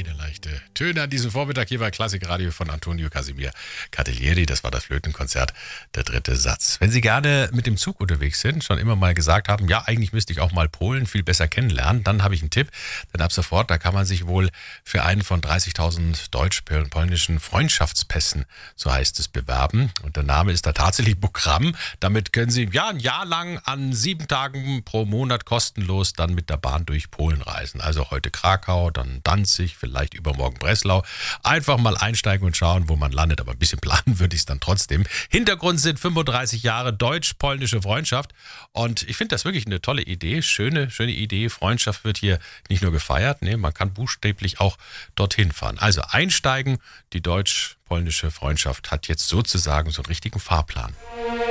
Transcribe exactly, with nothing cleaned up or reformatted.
Federleichte Töne an diesem Vormittag hier bei Klassikradio von Antonio Casimir Cartellieri. Das war das Flötenkonzert, der dritte Satz. Wenn Sie gerne mit dem Zug unterwegs sind, schon immer mal gesagt haben, ja, eigentlich müsste ich auch mal Polen viel besser kennenlernen, dann habe ich einen Tipp. Denn ab sofort, da kann man sich wohl für einen von dreißigtausend deutsch-polnischen Freundschaftspässen, so heißt es, bewerben. Und der Name ist da tatsächlich Programm. Damit können Sie ja ein Jahr lang an sieben Tagen pro Monat kostenlos dann mit der Bahn durch Polen reisen. Also heute Krakau, dann Danzig, vielleicht übermorgen Breslau. Einfach mal einsteigen und schauen, wo man landet. Aber ein bisschen planen würde ich es dann trotzdem. Hintergrund sind fünfunddreißig Jahre deutsch-polnische Freundschaft. Und ich finde das wirklich eine tolle Idee. Schöne, schöne Idee. Freundschaft wird hier nicht nur gefeiert. Nee, man kann buchstäblich auch dorthin fahren. Also einsteigen. Die deutsch-polnische Freundschaft hat jetzt sozusagen so einen richtigen Fahrplan.